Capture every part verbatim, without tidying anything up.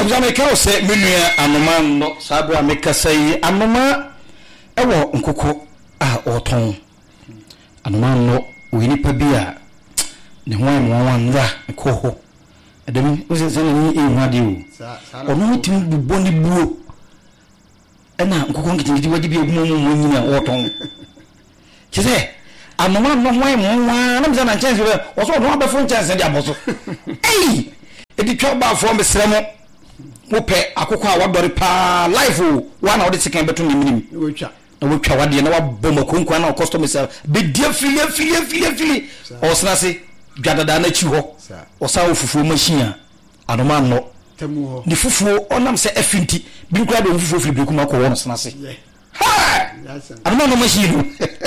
Abza me ka o se menua anoma no sabra me ka sai anoma ewo nkoko a oton anoma no we nipa bia ne ho am wan ra ko ho edem o se se ni e nwade o ono tim bubo ni buo ena nkoko ngiti wadi bi egum mu mu nyina oton kise anoma no ho am wan na me na chance be o so no abefo chance dia boso ei edi twa ba fo me sremo wope akoko a wadori pa life o wana odi sekan beto ni minim wotwa na wotwa wade na wabom akonkwa na customer say be dia filia filia filia filia o sna se dwadada na chi ho o sa ofufu machine anoma no tamu ho ni fufu onam se afinti bi nkura do fufu fili beku mako wono sna se ha anoma no machine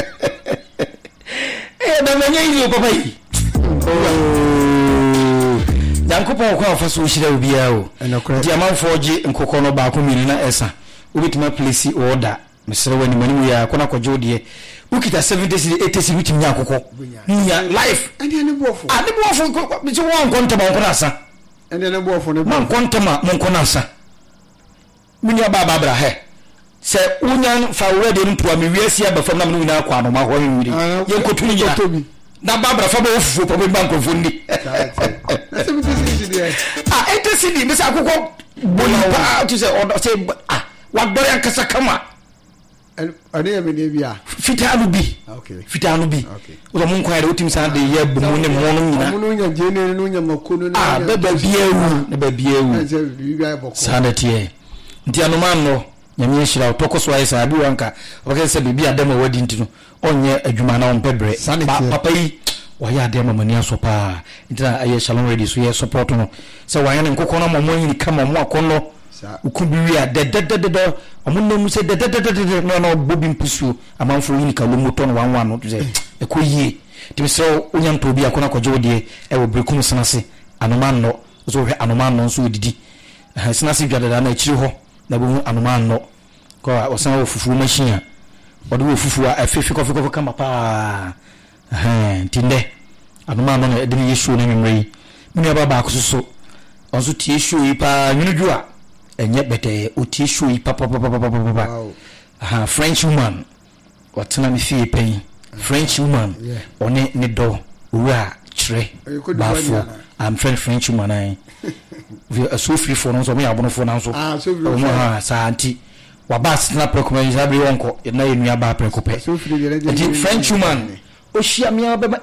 eh da menye yi papa yi Yankopon kwa fa so shira obia o di amanfo gi nkokọ no ba ko miri na esa obitima place order mesere wani mani ya kona kwajo de ukita seventy eighty which nya akokọ nya life ande ne bofo ah ne bofo bi so won konta ma nkona asa ande ne bofo ne man konta ma mon kona asa minya baba bra he se unya fa wede ntua me wiase abafam na me na kwa no ma ho nwiri yenkotu nya na babra fa ba ofufu pa be banko fundi ah eighty cedi me sa akokọ boli pa to say order say ah wa dore ankasa kama ade me de bia fitanu bi okay fitanu bi o mo nkware otim sa de ye bu mu ne mo no nyina mo no nya jene no nya makono na ah be ba biewu ne ba biewu sanati e nti anoma no nyame yeshira otoko so ayi sa abi wanka oke se bibi adama wadi ntino onye adwuma na onpebre papa yi waya adama mani asopa ntina aye shalom ready so ye support no se waya ne nkokọ na momon yi kama mo akono ukubi a de de de de omunne mu se de de de de no no bobi mpusu amanfo yi ka lo moto no wanwan no se ekoyie timi se onya nto bi akona kwajo de e wo brekum senase anoma no so hwe anoma no so odidi senase dwadada na akiri ho na bo anoma no ko osan wo fufu machine odo wo fufu a afefi kofi kofi kama pa eh tinde anoma no e de yesu na nwemre mini aba ba akososo onso tie show yi pa nwunuju a enye bete o tie show yi pa pa pa pa pa aha French woman watena mi fie pen French woman one ne do owura kire bafo am friend French woman ai we so free for no so me abono for na so ah so free ha sa anti wa bas na preko me zabri wonko na yenu aba preko pe the French woman o shia me aba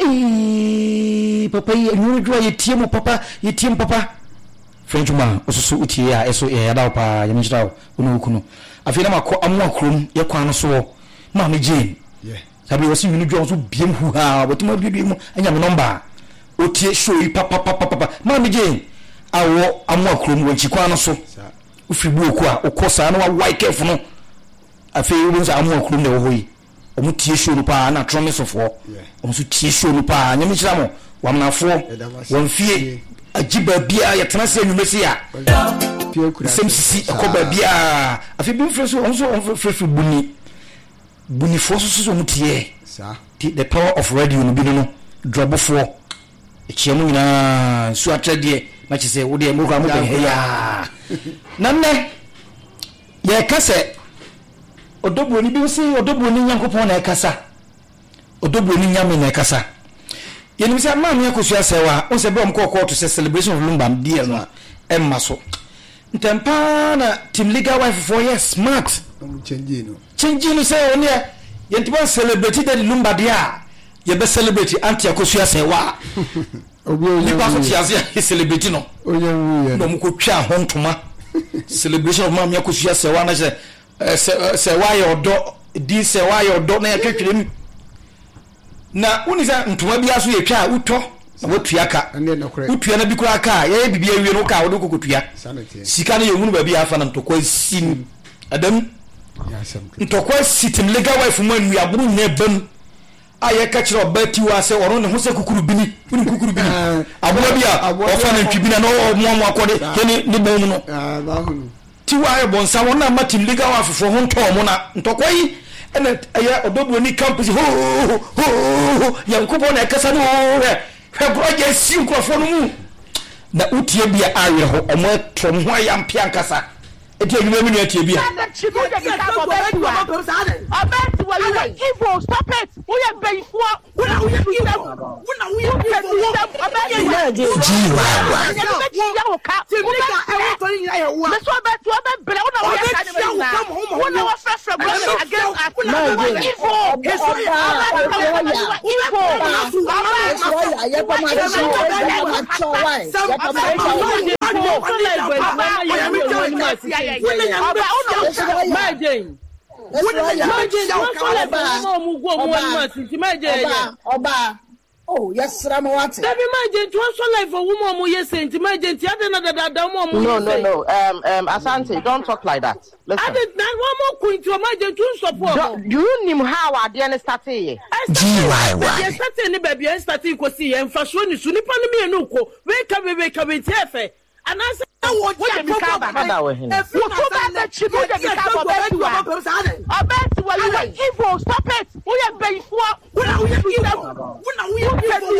eh papa yi nyuju ye tie mo papa ye tie papa French woman o so so utie ya eso ya da pa ye mjira onu okuno afina makọ amwa krom ye kwan no so ma me Jane yeah sabi wasi nyuju so biem hu ha botuma bibi mu anya me number o tie show yi papa papa papa ma me Jane awo amwa krom wanchi kwan no so ufibu oku a okosa na wa wai careful no afi wo nsa amwa krom na wo hoyi omu tie show no pa na tromis of war omu so tie show no pa nyame kira mo wamnafo wonfie ajiba bia ya tenase anwumesi a semsisi akoba bia afi bi freso onso on freso buni buni fo so so mutie sa the power of radio no bi no drobofo echiamu nyina su atrade na chise wo de mo kwa mo be ya nanne ye kase odoboni bi se odoboni nyankopon na ekasa odoboni nyame na ekasa yeni misa mama yakosu asewa on se be om kokko to celebration of Lumba dia no emma so ntempa na team legal wife for years smart change no change no say on ya yenti ban celebrate the Lumba dia ye be celebrate anti yakosu asewa obi ni pa so tiase ye celebrate no oya wu no mko twa hontoma celebration of mama yakosu asewa na se se wa ye odo di se wa ye odo na ya twetwere na unisa ntoma bia so ye twa utọ na wotua ka utua na bikura ka ye bibia wie no ka wo kokotua sika na ye hunu ba bia afa na ntokwa sin adam ntokwa sitim legal wife mu anu aburu na bam aye ka kire obati wa se oro ne ho se kukuru bini unu kukuru bini abura bia ofa na ntwibina na mo mo akode ye ni bom no ah ba hunu ti wa ye bonsa wona matim legal wife fo ho nto mo na ntokwa yi ena aya odobu ni campus ho ho yankubo na kasa no he he broje si nkrofo no mu na utie bia awe ho omo trom ho ayampia nkasa eti enwuma mi no atie bia Obet were you evil? Stop it! We are before. We are we are we are we are Oba. Oh, yes, Ramawati. Let me imagine transfer life for woman who yes, imagine no, no, no. Um, um, Asante, don't talk like that. Listen. I did not one more queen to imagine to support. Do you know how I didn't start here? I started in the baby, I started to see and fashion is soon upon me and Uko. Wake up, wake up, it's heavy. And I said, what you become about him? If you come back, that you would have become a bet you are evil. Stop it. We are before. We are we are we are we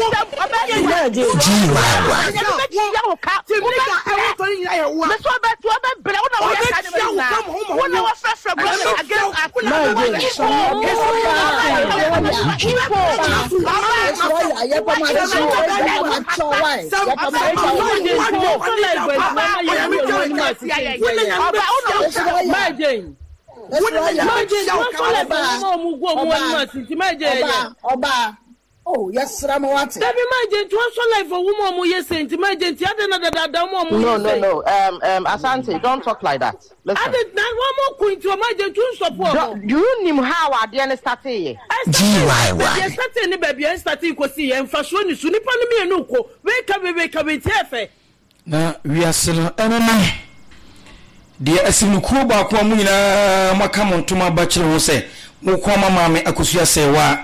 Oba. Oh, yes, Ramawati. Let me imagine transfer life for woman who yes, imagine no, no, no. Um, um, Asante, don't talk like that. Listen. I did not one more queen to imagine to support. Do you know how I didn't start here? I started in the baby, I started to see and fashion is soon upon me and Uko. Wake up, wake up, it's heavy. Na we are still enemy. The asinuku ba kwa mu nyina maka montoma ba kire ho se mo kwa mama me akosua se wa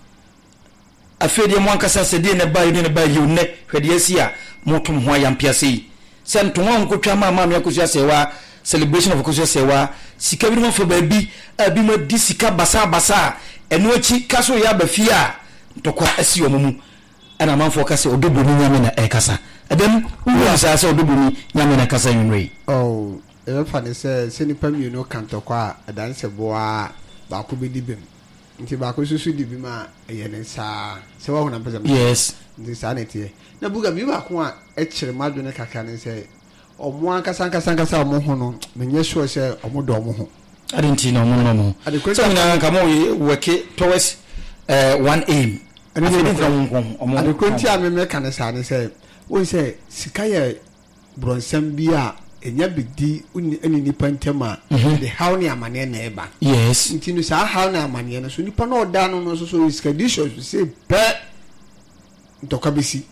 afede mo ankasa se de ne ba yi ne ba yi ne hwede asi a motom ho ayampia sei se ntonwa nkotwa mama me akosua se wa celebration of akosua se wa sika bi mo fo ba bi abi mo di sika basa basa eno achi kaso ya ba fi a ntokwa asi omumu ana manfo ka se odobo ni nyame na e kasa Adam, who is also doing Yamina Casan Ray? Oh, if I say, Senny Pam, you know, can't talk a dance of bois, Baku be dibim. Into Baku Susu dibima, a yensa. So, I want to yes, the sanity. The book of you are one, actually, Madonna can say, or one Casanca Sancasa Mohono, when you sure say, or Modomo. I didn't know, no, no. At the question, come on, work it towards one aim. And the Quintia American say, we say, Sikaya Bronsambia, and Yabidi, any Nippon Tema, the Hownia Mania neighbor. Yes, until you saw Hownia Mania, so Nippon or down on also his conditions, we say, Pet Tokabisi.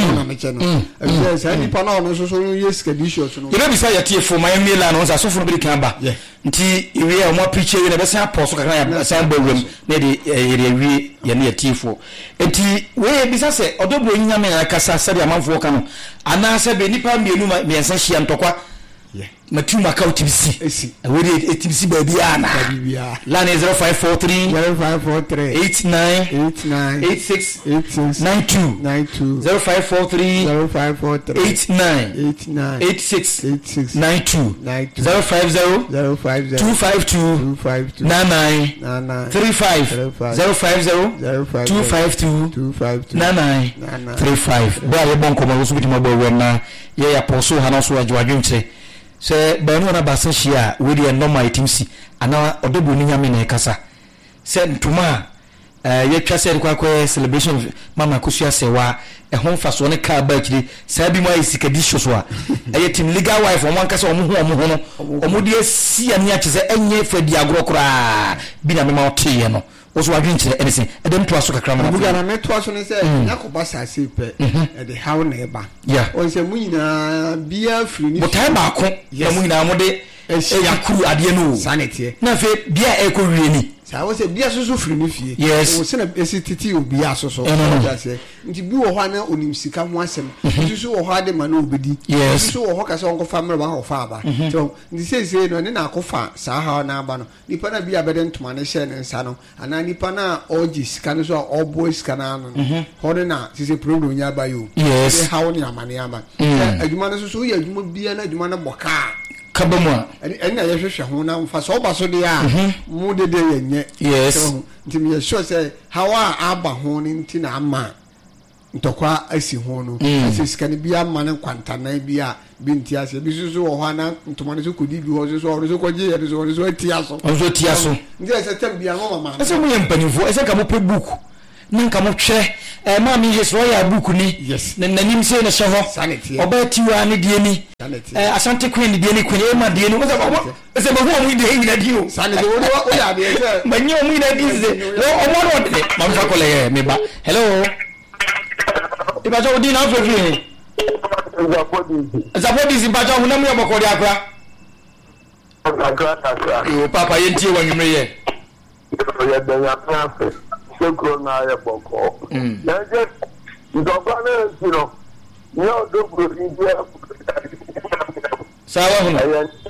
Yes, any panel so yes conditions. You know, beside your for my meal and also for the camber. Yeah, until we are more preaching in a best apostle can have a sample room, maybe a near tea for. And tea, where besides, although bringing a man like a Sassy amount for Cano, and I said, Benipa, me and Sashi and Tokwa. Yeah, Matuma Cow T B C. I would eat T B C baby Anna. Line zero five four three zero five four three eight nine eight nine eight six eight six nine two nine two zero five four three zero five four three eight nine eight nine eight six eight six nine two nine two zero five zero zero five zero two five two two five two nine nine nine nine three five zero five zero zero five two five two two five two nine nine three five. Boy, you bonko mo so bitima bo wena ye ya poso hanoso adwadwenche. Se banu na basan hia we dey normal timsi ana odobo ni nyame na ekasa se ntuma eh ye twa se kwa kwa celebration of mama kusua se wa e ho faso ne ka ba kire sa bi mo ayisika di so a e tim legal wife o mo ankasa o mo ho o mo ho no o mo di asi ani a kise enye fadi agro kura bi na me ma otie no oso adwenche anything e dem to aso kakra ma buga na me to aso ne se yakoba sa se pe e de how na eba o se mu nyina bia free ni botai ba ko na mu nyina mo de yakuru ade no sanity na fe bia e ko wie ni sa wo se bia so so firi ne fie yes wo se na esi titi obi aso so ja se nti bi wo ho na onim sika ho asem nti so wo ho ade ma na obedi nti so wo ho ka se onko fa mre ba ho fa aba so nti se se no ne na akofa sa ha na aba no nipa na bi abede ntoma ne hye ne nsa no ana nipa na oji sika no so obo sika na no ho ne na se se program nya ba yo yes e ha wo ne amane aba adwuma no so so ya adwuma bia na adwuma na boka kabamwa en na yehwehwe ho na mfa so ba so de a mu de de yenye yes nti me sure say hawa aba ho ni nti na ama ntokwa asi ho no asi skani bia ma ne kwantana bia bi nti ase bi so so ho na ntomo ne so kodi bi ho so so so kwaje ye so so tiaso so tiaso nti ase tem bia no mama ase mu ye mpanifo ase ka mo pe book ninka mo hwe eh ma mi yeso ya book ni yes na nanim se ne hwe ho oba tiwa ne die ni eh asante queen die ni queen e ma die ni mo se bo ho mu die ni na die o sanity wo wo ya de se manyo mu na die se o mo no de ma mfa kole me ba hello iba jo di na so fi zapodi zimpacha huna mu yabokori akra akra akra yo papa yentie wanwumre ye ya de ya prafe sekro na ya boko na je ndogba na sino yo do bro india sawa huna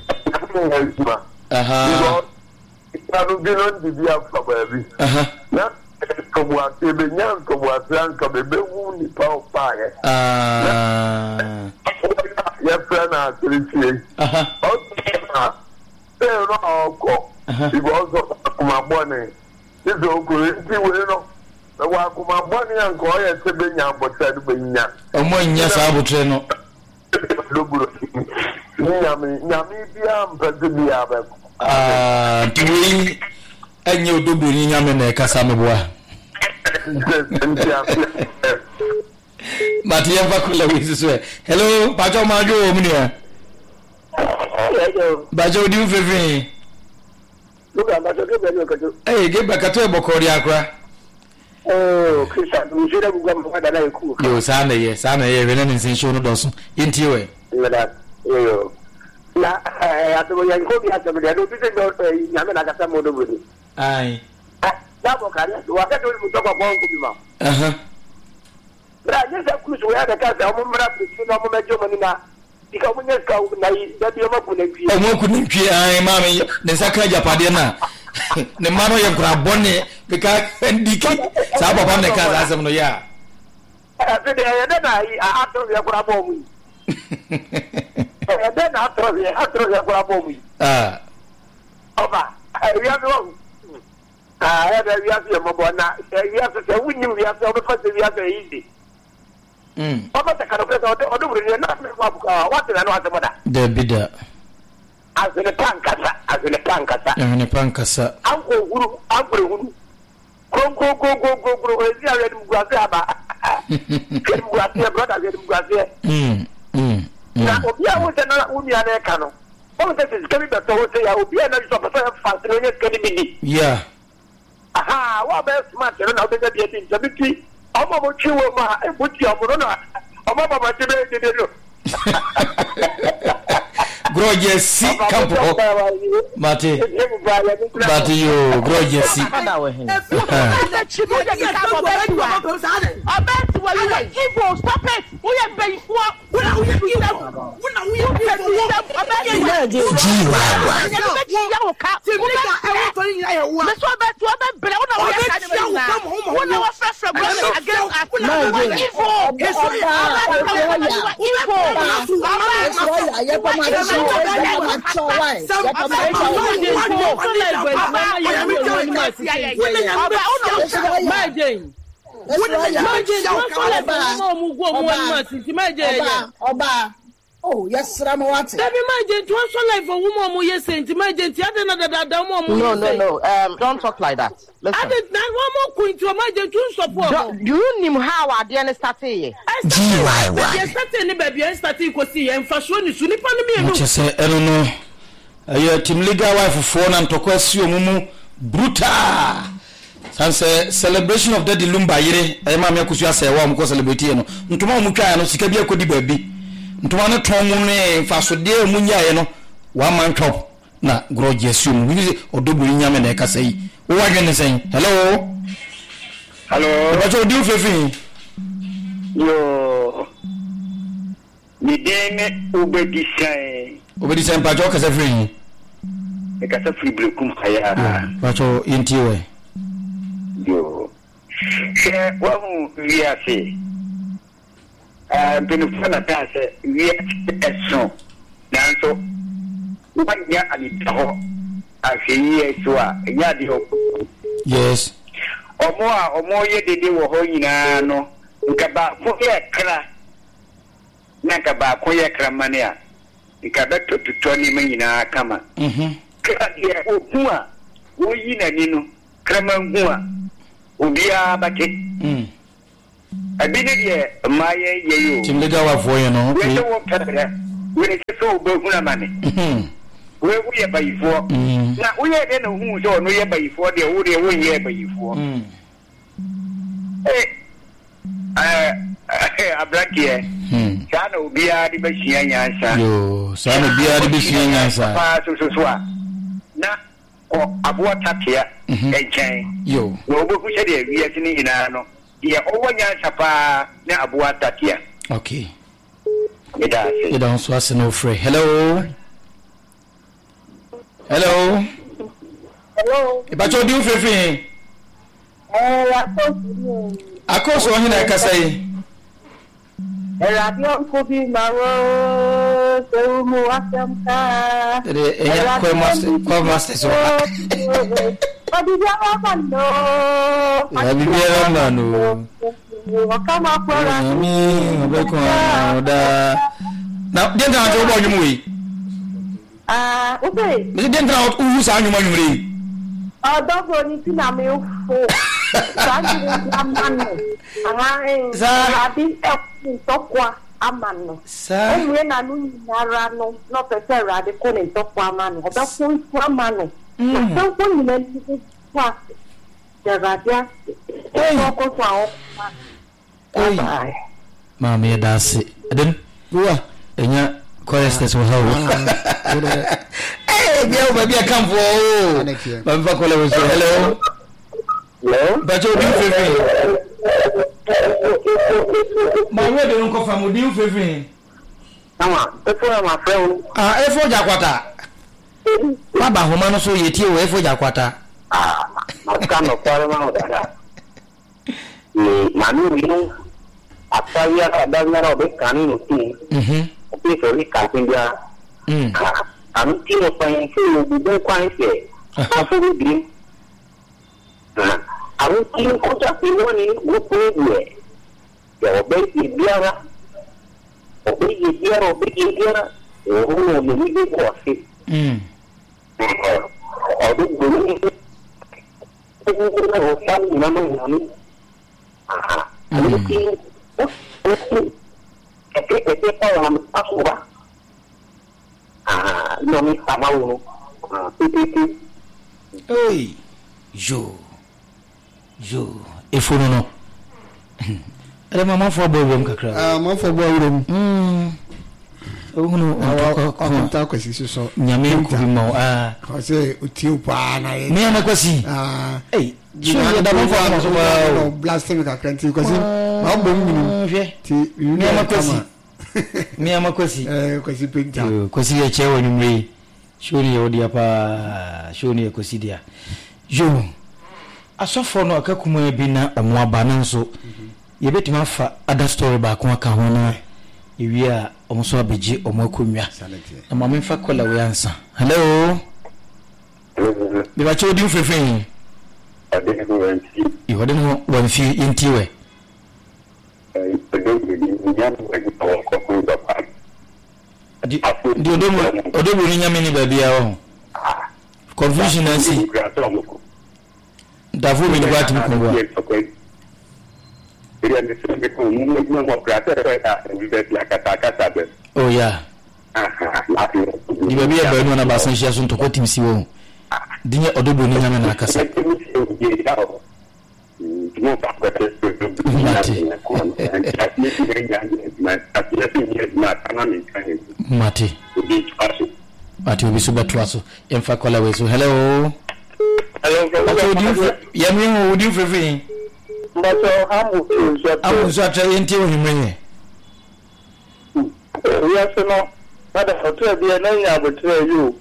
aha itaru binon di dia fa baby aha na como a tebe nyan como a franca bebe wu ni pa o pa ye ah ya frana trichi aha o ta pero oko ibo zo kuma bone izo ko ti we no wa kuma bone yan ko ye tebe nyan bota du be nya o mo nya sa botre no loburo nyami nyami bia mpede bia ba ah tuwi enye odobiri nyame na kasa meboa Mati yamba kula wisi swe hello bajo majo munia hello bajo di ufefi luka bajo ke belo kajo eh ge bakato ebokori akra oh kisa mjira bugwa mfada na iku yo sana ye sana ye wena nsin show no dosu intiwe ngada yo na atubo yanko bi atubo ya do bise do nyame na kasa modo bodi ai dabo kare wakati ule mtoka kwa wangu bima aha bra nyesa kusu ya da kasa mu mra prisina mu mejo manina dika mu nyesa na yi da biyo maku na pie o mo ku ni pie ai mama ne saka japade na ne mano ye kura bonne bika ndiki sa papa ne ka za sem no ya ate de ya da na yi a atro ya kura bo mu ya da na atro ya atro ya kura bo mu ah oba ya do ah ya da ya fi mo bona ya fi se wunni ya fi o be fa se ya fi easy mm oba ta karo pesa o do buru ni na me kwa buka wa te na no asemoda de bida azene pankasa azene pankasa azene pankasa anko huru anko huru konko konko konko ezi ya redu gwase aba redu gwase brother redu gwase mm mm na obi a wo te na uni ana ka no o te se kemi be to wo te ya obi na so person fast no nye skedi bidi yeah aha wa be smart no na o te dey dey jabiti omo mo chiwo ma e buti omo no omo baba te be dey dey Groje si kampo mate mate yo groje si Ibo stop it we are paying for we are we are we are Oba oh yes Ramawati Dabi maje to so life for woman mo yes enti maje ti ade na dada da mo mo No no no um don't talk like that. Listen. Ade na one more queen to maje to support. Do you know how ade na start here? G Y Y. Yes start ni baby en start ko si en fashion ni su ni pa no me no. Chese eno no. Ayo team leader wife for na ntokwa si omumu brutal. Sanse celebration of the Lumba yire e ma me akusu ase wa mko celebrate no. Ntoma mu twa no sika bi akodi baabi. Ntoma no ton mu ne fasode mu nyae no wa man top na groje assume wi odoburi nyame na ekasa yi Who are you saying? Hello. Hello. What you do, Fifi? Yo. Mi deme ubedi sai. Ubedi sai pa jo kasa free. E kasa free blekum haya. Pa jo intiwe. Yo. Se wa hu wi ase. Eh binu fana ta se wi eso. Nanso wa ya ali taho. Afiye so a nya di ho. Yes. Omo a omo ye dede wo ho nyina no. Nka ba ko ye kra. Na nka ba ko ye kra mane a. Nka ba totuto ni me nyina kama. Mhm. Kra ye ogu a wo yi na ni no. Kra mangu a obia ba ke. Mm. Abi ne ye ma ye ye yo. Tim lega wa fo ye no. We no wo kra. We ne so obo hu na mane. Mhm. We wo ye bayifo. Na wo ye de na hu so no ye bayifo de wo de wo ye bayifo. Mm. Eh eh abrakie. Hmm. Sana ubia di bashia nyansa. Yo, sana ubia di bashia nyansa. Pa so so so. Na ko aboa tatia enchen. Yo. No obo ku se de wiase ni ina no. Ye owo nyansa pa na aboa tatia. Okay. Ida se. Ida so ase no free. Hello. Hello. Hello. Ibacho di ufefe. Eh, akoso. Akoso hin na kasa yi. Radio Kobi Maro, Seumu Asamka. Ede enya ko master, ko master so. Abibia mano. Abibia mano. Wakama kwara. Mi obeko da. Na den tan jo bo nyum wi. Ah, okay. Mi den tan o wu sa nyum nyum ri. Ah, dogo ni tina me ufo. Sanji amano. Aha, eh. Abi ntokwa amano. Sa. Enwe na nu nyara no, no pese rade ko ne ntokwa amano. Oba ko fu amano. Mm. So ko ni ne kwa. Ya radia. Ko ko so awo. Oi. Mama da se. Aden. Wa. Enya cholesterol so hawo. Eh, bia ba bia kan fo. Ba ba ko le so. Hello. Hello. Ba jo bi fefe. Ma we de nko fa mo di fefe. Ama, efo ma fe o. Ah, efo jakwata. Ma ba homa no so yeti o efo jakwata. Ah, ma ka no kware ma o dada. Ni manu ni atawia ka danya ro be kanu no ti. Mhm. O pe so ni ka tindia. Mm. Anu ti no pa yin ti o bu kwa ise. Afu bi. Ah, anu ti ko ta ti mo ni wo ko we. Ya o be ti biara. O be ti biara, o be ti biara. O no mo ni ko afi. Mm. O do go ni. O ko na o fa ni na mo ni. Ah, anu ti. Eke eke pa wa asuba. Ah, no mi sama uno. Ah, titi. Oi. Jo. Jo. Efo no no. Ele mama fo bo bom kakra. Ah, mama fo bo wuro. Mm. Ohunu o ko ta kwesi so. Nyame ku bi mo. Ah. Ko se utiu pa na ye. Me na kwesi. Ah. Ei. Chiri da mo fo so ba. Blasphemy kakra nti kwesi. Ma bo mu hwe. Ti me na kwesi. Me ama kwesi. Eh kwesi penta. Kwesi ye chewo nyumre. Shuri ye odi apa. Shuri ye kwesi dia. Jo. Asofo no akakuma bi na amo aba na nso. Ye betima fa other story ba ko aka ho na. Ewi a omo so abeji omo akonwa. Na mama fa kola we ansa. Hello. Bi ba chodi mfefe. Ade ko wanti. I hode no wan fi intiwe. Eh, pedo ni nyam ko ko ko ko pa. Di di odomo odomo ni nyame ni ba bia wo. Confusion na si. Dafu mi ni kwa tu ko. Iri ni se ko mu mu mo krata ta ni be ya kata kata be. Oh yeah. Aha, la fi. Di ba bia ba no na ba san hia so ntoko timsi wo. Dinye odobo ni nyame na akasa. Mo pa ko te. Mate. Mate obi so betwa so. Emfa kola we so. Hello. Hello. ya mi ho odi frefre but amu so amu so atra yenti o himre yes no ada hotel bi na nya abotre you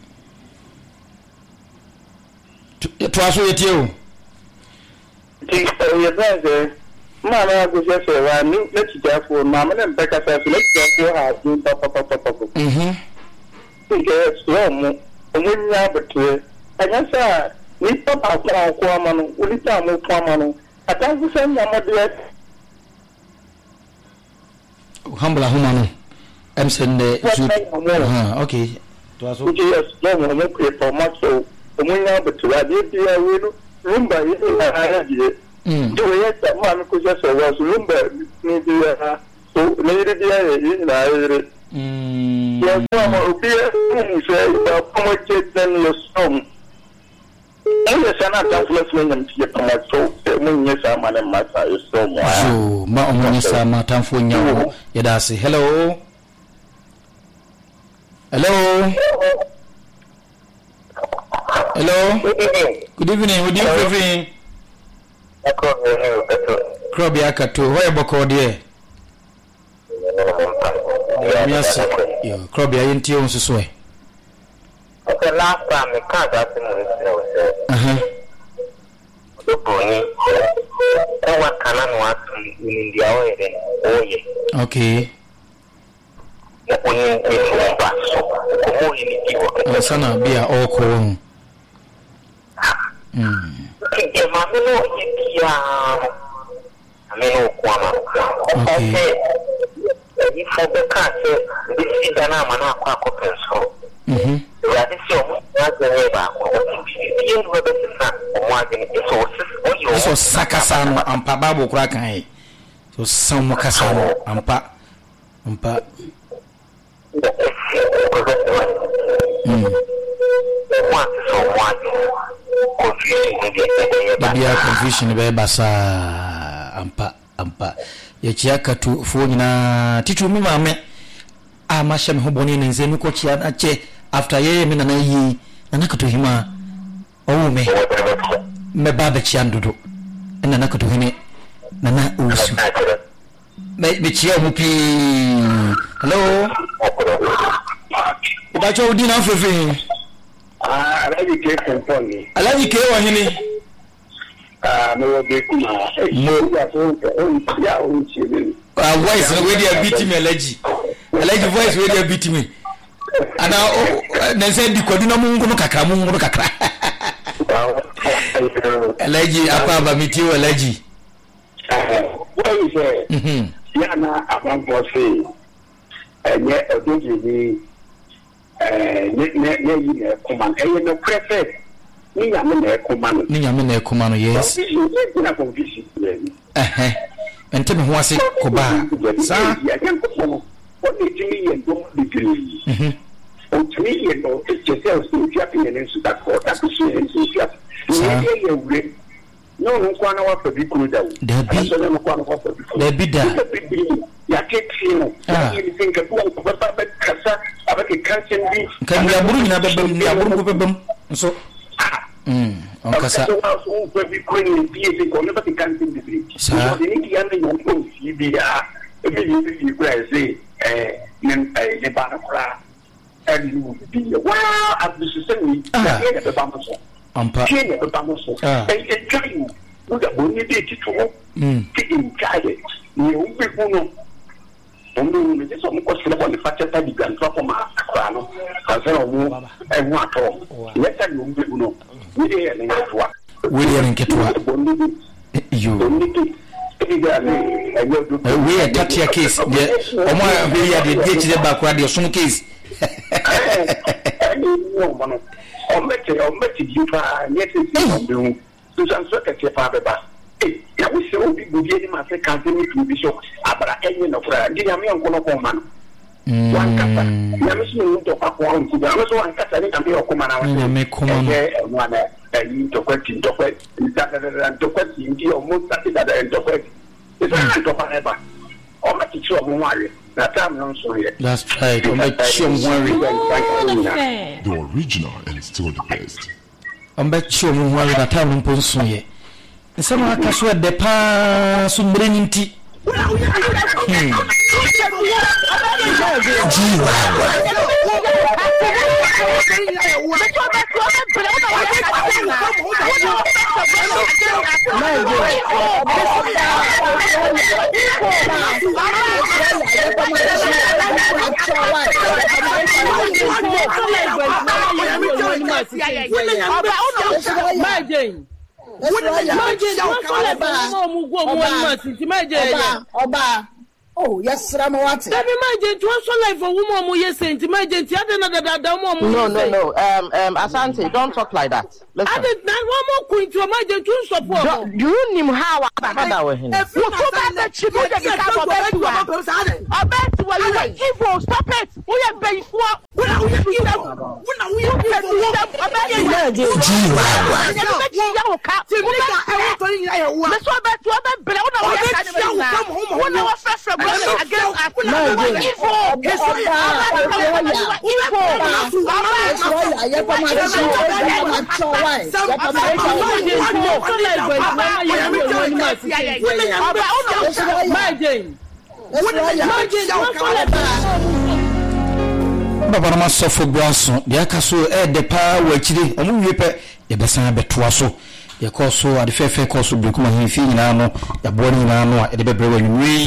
to aso yeti o ti ye beze ma na go se se wa ni na ti ja fo ma me na mpeka sa so na ti ja fo ha du pa pa pa pa pa mhm ke so mo mo nya abotre anya sa ni pa pa kwa kwa ma no uli ta mo kwa ma no ata go se nya mo de hambla huma no em sende zu ah okay to aso yes no mo mo ke for ma so mo nya abotre de bia we no rumba ye na ya die mm do ye ta ma mi ko se so wa so rumba ni bia so ni de bia ye na ye mm ya ko ma o bia ni se ta ko je den yo som ene sana ta flex ni nyam ti pa ma so mo nye sa ma ne ma sa yo so mo so ma o nye sa ma tan fo nya wo ye da se hello hello hello good evening good evening Crop ya kato hoye boko de yes yo crop ya yenti on so e okay last time me ka da ti mo se aha boni e wa kana no atu ni ndia o ere oye okay ko ni ni ba so ko mo ni ti wo sana bia oko mm ke mamelo yikia ameno kwa ma okay ni fobe ka se bisi dana mana kwa ko penso mhm ya disi o na gbe ba ko ti yen wo be sa o mo agene so o yo so sakasa no ampa babo kura kan so san mo kasa no ampa ampa mm what so what Babia confusion be basa ampa ampa ya chiaka tu fo nyina titu mi mame a ma hye me ho boni ne nze mi ko chia na che after ye me na na yi na nakato hima o me me baba chia ndodo na nakato hine na na usu me me chia mu pi hello ba cho udi na fefe ah alaji ke konfoni alaji ke wa hini ah me wo be kuma mo ya so o ya o chile ah voice no we dey beat me alaji alaji voice we dey beat me ana na say di kodi na mungu no kakra mungu no kakra alaji apa ba miti alaji wo say mhm ya na aban bo say enye odoji ni eh ne ne ne yi na kuma eh no prefer ni ya me na kuma no ni ya me na kuma no yes na confusion eh ente me ho ase ko ba sa ya kan ko no o ni timi ye do degree mhm o timi ye no e je se o si ya pe ne su da ko da ko si ne su ya ni ye ye we no no kwa na wa fa bi kuru da da bi da bi da ya ke tino ya ni think ko ko ba ba kasa abake kansen bi kan ya buru na bebem ya buru ko bebem so mm on kasa so so ko bi ko ni bi e ko ne ba kansen bi sa ni ya ne yo ko si bi ya e bi bi ko ese eh ne ne ba na kra and you be wow abisi se ni ya ne be ba mo so ampa ke ne be ba mo so e e kai mo da bo ni de ti to mm ti in kai ni o be ko no ondo ni je so mo ko sele ko ni fatia ta di gan ko ma akra no ka se o mo e hu ato ye ta ni o be ko no ni de ye ni atwa we de ni ketwa you we are tatia case de o mo be ya de de chire ba kwa de so case no mano o mete o mete di fa ni se si o be hu so san so ka che fa be ba ya wo se o bi gudi ni ma se kan se mi tu bi so abara enye no kura ndi ya mi onko no ko man wan kata ya mi so ndo pa ko on ku ya mi so wan kata ni kan bi o ko man awon ya me ko man e no na e ni to ko ti to ko da da da to ko ti ndi o mo ta ti da da to ko e sa to pa ba o ma ti so mo ware na time no so ye that's right o ma ti so mo ware the original and still the best. ombe chi mu ho na ta mu mponso ye nsema aka so de pa so mbere nti Oba oh yes Ramawati Baby Majen to also life for woman who yes saint Majen ti ade na da da woman No no no um um Asante don't talk like that. Listen. I did not one more queen to Majen to support. Do you nim how baba we hin. Wo to ba na chibu de ka for bet I bet where you like evil stop it. We are paying for we are we are we are we are Baba ma sofo gwaso de aka so e de pa wa kire omu wipe e besan betoa so ye ko so ade fefe ko so bekuma hin fi nyina no ya bo ni nyina no e de bebre wa nwi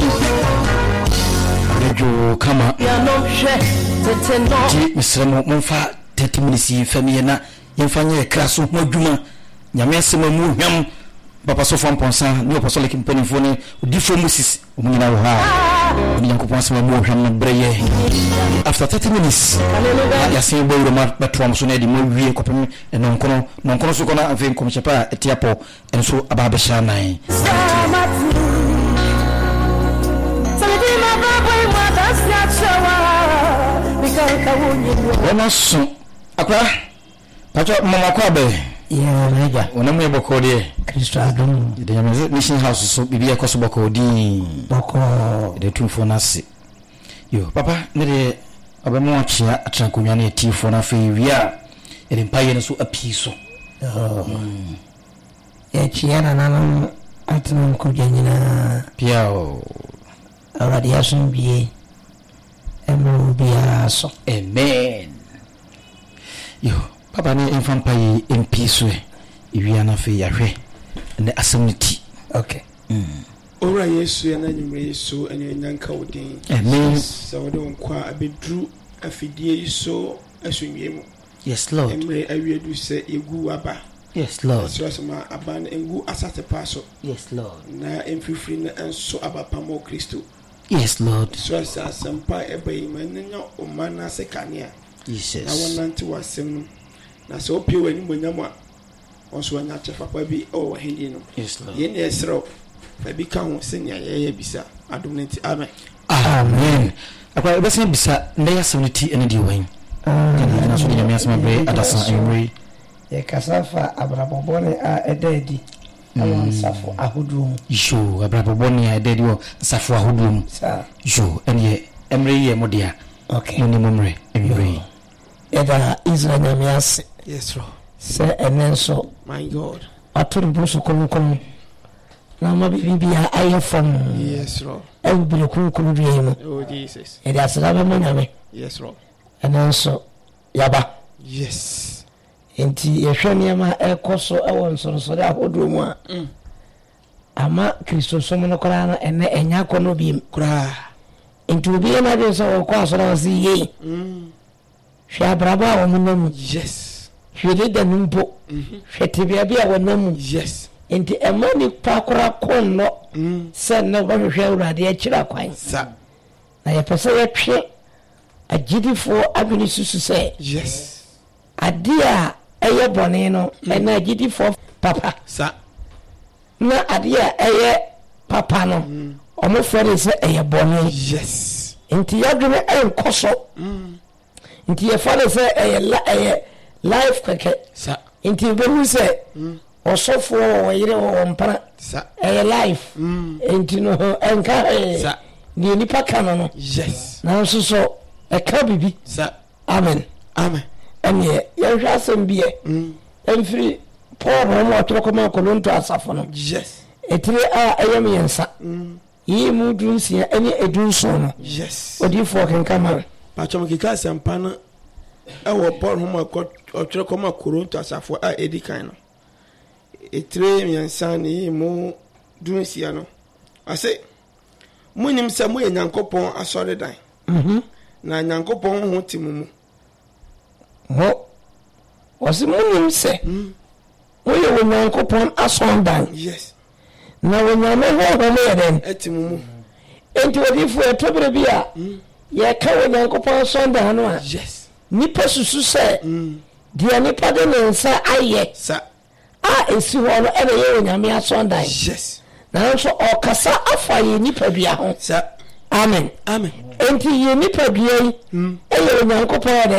rejo kama ya no hwe teteno ti misremo monfa thirty minutes fami na yemfa nye kraso ho adwuma nyame asema mu hwam papa so fo mponsa ni apostolic mpanifo ni odifo musis omu nyina wo ha ni yankopon asema mu hwam breye after thirty minutes ya sin bo roma betwa so na di mo wie kopem eno nkono nkono so kona afi nkomchepa etiapo enso ababe shanan Wena so akwa pacho mama kwa be yeah mega wona mu ebokode Kristo adom de yamaze mission house so bibi ekoso bokodi boko de tumfo nase yo papa ne de abemu achia atrankonwa na etifo na fe wia ere mpaye no so apiso oh ya chiana nana atnan ko janyina piao awadi asun biye emu biya so amen yo papa ne enfam pai empiso e wia na fe yahwe ne asamniti okay mm ora yesu ya na nyumre yesu ene nyanka odin amen so wode nkwa abedru afidie yesu asunwiemu yes lord emre awiedu se egu aba yes lord so asema aba na engu asate paso yes lord na emfifiri na enso abapa mo Kristo yes lord so asa sampa ebai mannya omana sekania jesus na wonante wasem na so opie wani monyam onso anya chefa pa bi o hindi no yes lord ye ne esro fa bi ka ho senya ye bisa adomnti amen amen akwa ebese bisa na ya seventy ene di wan kana na so nyame asema bre adasa emre ye kasafa abrabobone a ededi awon safo ahudum jo abrabobone a ededi wo safo ahudum sa jo ene emre ye modia okay ni momre emre eda Israel nyamiase yes lord se enenso my god aturu busu konkon na ma bibia aye fam yes lord e bi konkon biye mu oh jesus eda asra be nyame yes lord enenso yaba yes enti yehwe niama ekoso ewo nsoro da hodo mu a ama Kristo somo no kora na ene enya kono bi kora enti obi na de so ko asoro wasi ye mm hwa braba wo munam yes hwede da numpo hwete bia bia wonam yes enti emani pakora konno mm se na ba hwehwe urade akira kwan sa na ye pese ye twe agidifo abini susu se yes adia eye bone no na agidifo papa sa na adia eye papa no omo fere se eye bone yes enti yadwene enkoso mm enti ye fere se eye la eye life keke sa enti behu se osofo wo yire wo mpara sa eye life mm enti no enka sa ni nipa kana no yes na so so e ka bibi sa amen amen ene ye hwa asem biye mm emfiri Paul Homo Trocoma Colonto Asafono. Yes. A three hour I am yansa. Ye moodun see any edun son. Yes. What do you for can come out? Pachomika Sampana. I will Paul Homo Trocoma Colonto Asafo a Eddie Kino. A three yansa ye mo dun siano. I say, Munim Samuel Yankopon a solid die. Mhm. Na Yankopon Hotimu. What was the moon say? We will Yankopon a song down. Yes. Now when you know what then, Etimu. Into a different trouble beer. Ye carry Yankopon song down. Yes. Nipa susu say, dear Nipa then say, I yet, sir. Ah, is you all every year when you are Sunday. Yes. Now so all Cassa after ye Nipa beer, sir. Amen. Amen. Enti ye Nipa beer, eh, Yankopon.